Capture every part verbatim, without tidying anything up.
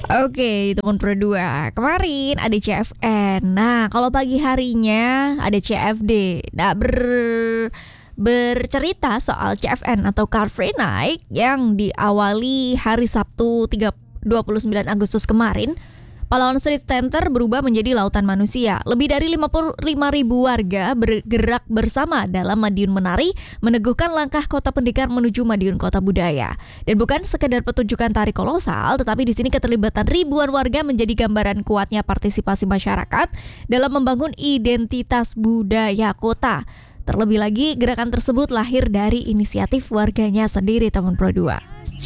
Oke, teman Pro dua. Kemarin ada C F N. Nah, kalau pagi harinya ada C F D. Nah, ber bercerita soal C F N atau Car Free Night yang diawali hari Sabtu dua puluh sembilan Agustus kemarin. Pahlawan Street Center berubah menjadi lautan manusia. Lebih dari lima puluh lima ribu warga bergerak bersama dalam Madiun Menari, meneguhkan langkah Kota Pendekar menuju Madiun Kota Budaya. Dan bukan sekedar pertunjukan tari kolosal, tetapi di sini keterlibatan ribuan warga menjadi gambaran kuatnya partisipasi masyarakat dalam membangun identitas budaya kota. Terlebih lagi, gerakan tersebut lahir dari inisiatif warganya sendiri, teman Pro dua.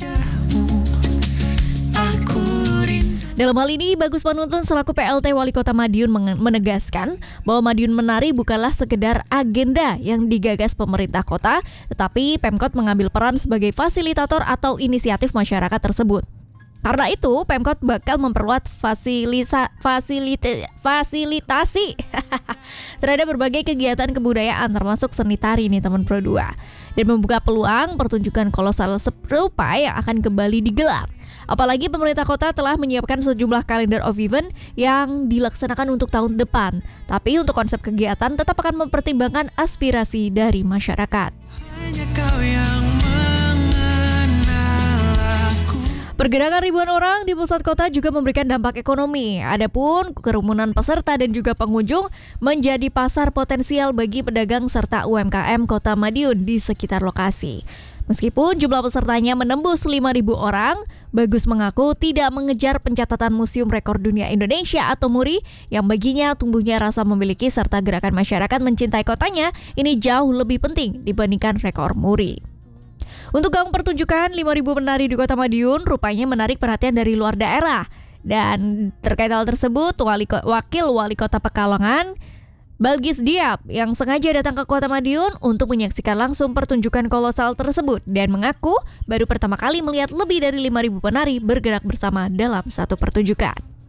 Dalam hal ini, Bagus Panuntun selaku P L T Wali Kota Madiun menegaskan bahwa Madiun Menari bukanlah sekedar agenda yang digagas pemerintah kota, tetapi Pemkot mengambil peran sebagai fasilitator atau inisiatif masyarakat tersebut. Karena itu, Pemkot bakal memperluas fasilisa, fasilita, fasilitasi terhadap berbagai kegiatan kebudayaan termasuk seni tari nih teman Pro dua, dan membuka peluang pertunjukan kolosal serupa yang akan kembali digelar. Apalagi pemerintah kota telah menyiapkan sejumlah kalender of event yang dilaksanakan untuk tahun depan. Tapi untuk konsep kegiatan tetap akan mempertimbangkan aspirasi dari masyarakat. Pergerakan ribuan orang di pusat kota juga memberikan dampak ekonomi. Adapun kerumunan peserta dan juga pengunjung menjadi pasar potensial bagi pedagang serta U M K M Kota Madiun di sekitar lokasi. Meskipun jumlah pesertanya menembus lima ribu orang, Bagus mengaku tidak mengejar pencatatan Museum Rekor Dunia Indonesia atau MURI yang baginya tumbuhnya rasa memiliki serta gerakan masyarakat mencintai kotanya ini jauh lebih penting dibandingkan rekor MURI. Untuk gaung pertunjukan lima ribu penari di Kota Madiun rupanya menarik perhatian dari luar daerah. Dan terkait hal tersebut, Wali, Wakil Wali Kota Pekalongan, Balgis Diab, yang sengaja datang ke Kota Madiun untuk menyaksikan langsung pertunjukan kolosal tersebut dan mengaku baru pertama kali melihat lebih dari lima ribu penari bergerak bersama dalam satu pertunjukan.